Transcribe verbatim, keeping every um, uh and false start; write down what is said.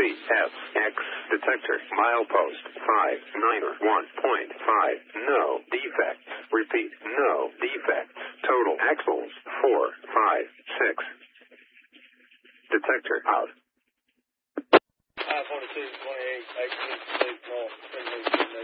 Repeat. S X detector. Milepost five niner one point five. No defects. Repeat. No defects. Total axles four five six. Detector out. five twenty-two, twenty-eight, eighteen, six,